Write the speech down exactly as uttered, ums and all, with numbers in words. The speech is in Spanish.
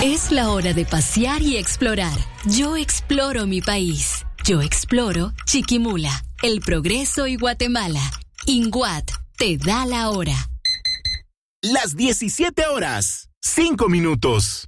Es la hora de pasear y explorar. Yo exploro mi país. Yo exploro Chiquimula, El Progreso y Guatemala. INGUAT te da la hora. Las diecisiete horas, cinco minutos.